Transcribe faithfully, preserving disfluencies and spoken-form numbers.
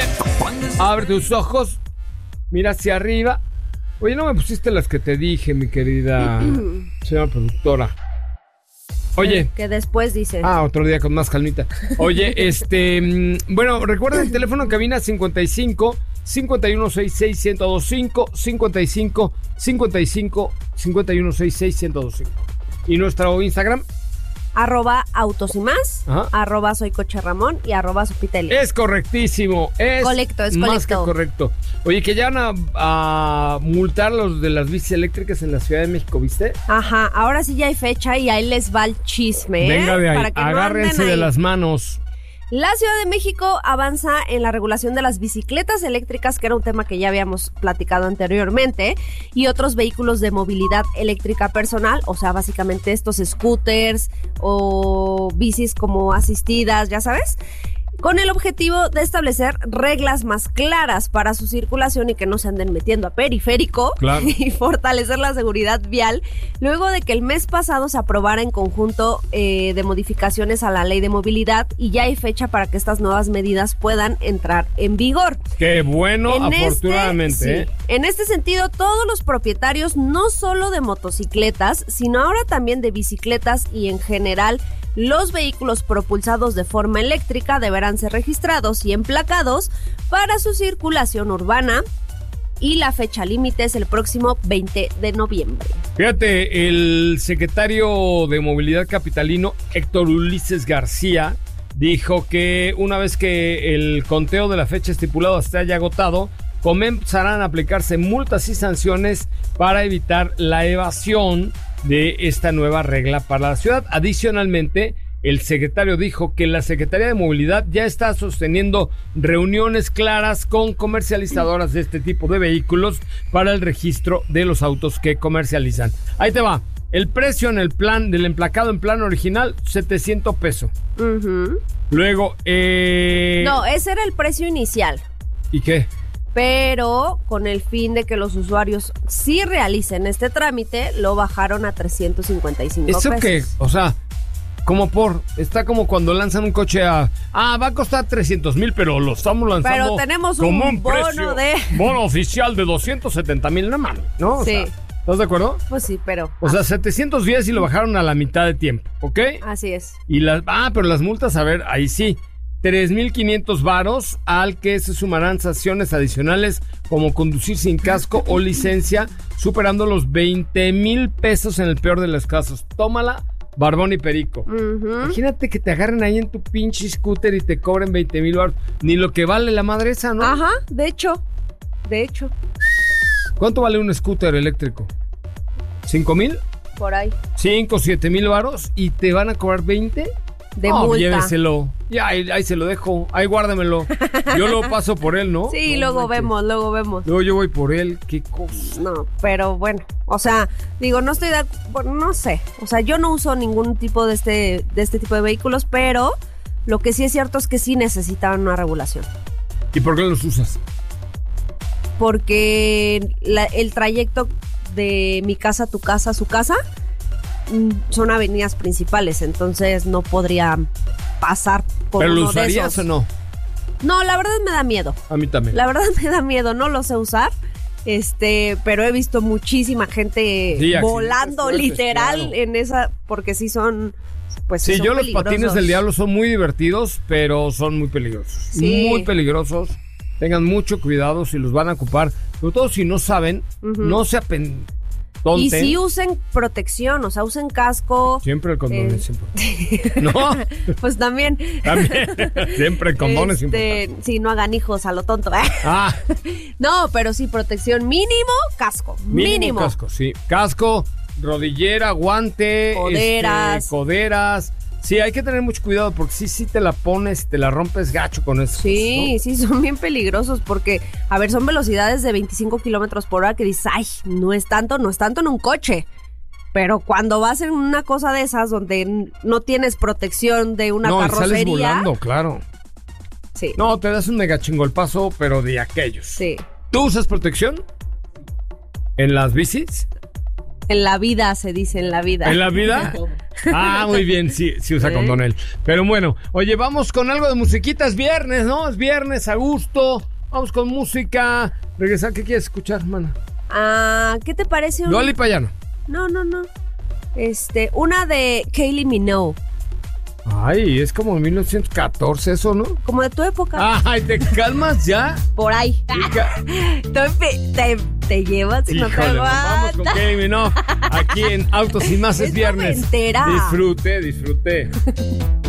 abre tus ojos, mira hacia arriba. Oye, no me pusiste las que te dije, mi querida señora productora. Oye. Que después dice. Ah, otro día con más calmita. Oye, este, bueno, recuerda el teléfono en cabina cincuenta y cinco, cincuenta y uno sesenta y seis, ciento veinticinco, cincuenta y cinco, cincuenta y cinco, cincuenta y uno sesenta y seis, ciento veinticinco. Y nuestro Instagram. Arroba autos y más, Ajá. arroba soy coche Ramón y arroba Supitelio. Es correctísimo, es Correcto, es más correcto. que correcto. Oye, que ya van a, a multar los de las bicis eléctricas en la Ciudad de México, ¿viste? Ajá, ahora sí ya hay fecha y ahí les va el chisme. Venga de ahí, Para que no agárrense anden de ahí. las manos. La Ciudad de México avanza en la regulación de las bicicletas eléctricas, que era un tema que ya habíamos platicado anteriormente, y otros vehículos de movilidad eléctrica personal, o sea, básicamente estos scooters o bicis como asistidas, ya sabes, con el objetivo de establecer reglas más claras para su circulación y que no se anden metiendo a periférico, Claro. y fortalecer la seguridad vial, luego de que el mes pasado se aprobara en conjunto eh, de modificaciones a la ley de movilidad y ya hay fecha para que estas nuevas medidas puedan entrar en vigor. Qué bueno, En afortunadamente. este, sí, ¿eh? en este sentido, todos los propietarios, no solo de motocicletas, sino ahora también de bicicletas y en general los vehículos propulsados de forma eléctrica deberán ser registrados y emplacados para su circulación urbana, y la fecha límite es el próximo veinte de noviembre. Fíjate, el secretario de Movilidad capitalino, Héctor Ulises García, dijo que una vez que el conteo de la fecha estipulada se haya agotado, comenzarán a aplicarse multas y sanciones para evitar la evasión de esta nueva regla para la ciudad. Adicionalmente, el secretario dijo que la Secretaría de Movilidad ya está sosteniendo reuniones claras con comercializadoras de este tipo de vehículos para el registro de los autos que comercializan. Ahí te va. El precio en el plan del emplacado en plan original, setecientos pesos. Uh-huh. Luego, eh... No, ese era el precio inicial. ¿Y qué? Pero con el fin de que los usuarios sí realicen este trámite, lo bajaron a trescientos cincuenta y cinco ¿Eso pesos. qué? O sea, como por... Está como cuando lanzan un coche a... Ah, va a costar trescientos mil, pero lo estamos lanzando... Pero tenemos como un un bono precio, de... bono oficial de doscientos setenta mil, no mames, ¿no? O Sí. sea, ¿estás de acuerdo? Pues sí, pero... O sea, setecientos diez y lo bajaron a la mitad de tiempo, ¿ok? Así es. Y las... Ah, pero las multas, a ver, ahí sí. tres mil quinientos varos, al que se sumarán sanciones adicionales como conducir sin casco o licencia, superando los veinte mil pesos en el peor de los casos. Tómala, Barbón y Perico. Uh-huh. Imagínate que te agarren ahí en tu pinche scooter y te cobren veinte mil varos. Ni lo que vale la madre esa, ¿no? Ajá, de hecho, de hecho, ¿Cuánto vale un scooter eléctrico? ¿Cinco mil? por ahí, ¿Cinco, siete mil varos? ¿Y te van a cobrar veinte? de No, multa. lléveselo. Ya, ahí, ahí se lo dejo. Ahí guárdamelo. Yo lo paso por él, ¿no? Sí, No luego manches. vemos, luego vemos. Luego yo voy por él. Qué cosa. No, pero bueno, o sea, digo, no estoy de ac- bueno, no sé, o sea, yo no uso ningún tipo de este, de este tipo de vehículos, pero lo que sí es cierto es que sí necesitaban una regulación, ¿Y por qué los usas? porque la- el trayecto de mi casa a tu casa a su casa mm, son avenidas principales, entonces no podría pasar por ¿Pero lo uno de usarías esos. o no? No, la verdad me da miedo. A mí también. La verdad me da miedo, no lo sé usar. Este, pero he visto muchísima gente Sí, accidentes volando fuertes, literal claro. en esa, porque sí son, pues sí, Sí, son yo los peligrosos. patines del diablo son muy divertidos, pero son muy peligrosos. Sí. Muy peligrosos. Tengan mucho cuidado si los van a ocupar. Sobre todo si no saben, Ujú. no se apen... Y sí usen protección, o sea, usen casco. Siempre el condón Eh, es importante. No, Pues también. también. Siempre el condón es Este, importante. sí, no hagan hijos a lo tonto. ¿eh? Ah, No, pero sí, protección mínimo, casco. mínimo, Mínimo. casco, sí. Casco, rodillera, guante. Coderas. este, coderas. Sí, hay que tener mucho cuidado porque sí, sí te la pones, te la rompes gacho con eso. Sí, sí, son bien peligrosos porque, a ver, son velocidades de veinticinco kilómetros por hora que dices, ay, no es tanto, no es tanto en un coche. Pero cuando vas en una cosa de esas donde n- no tienes protección de una No, y sales carrocería. volando, claro. Sí. No, te das un mega chingolpazo, pero de aquellos. Sí. ¿Tú usas protección? ¿En las bicis? En la vida se dice, en la vida. ¿En la vida? Ah, muy bien, sí, sí usa ¿Eh? condón él. Pero bueno, oye, vamos con algo de musiquita. Es viernes, ¿no? Es viernes, a gusto. Vamos con música. Regresa, ¿qué quieres escuchar, mana? Ah, ¿qué te parece? Un... Dua Lipa ya no. No, no, no. Este, una de Kylie Minogue. Ay, es como mil novecientos catorce eso, ¿no? Como de tu época. Ay, ¿te calmas ya? Por ahí. te, te, te llevas y no te Híjole, vamos con aguantas. Kylie Minogue. Aquí en Autos y Más es, Es viernes. noventera. Disfrute, disfrute.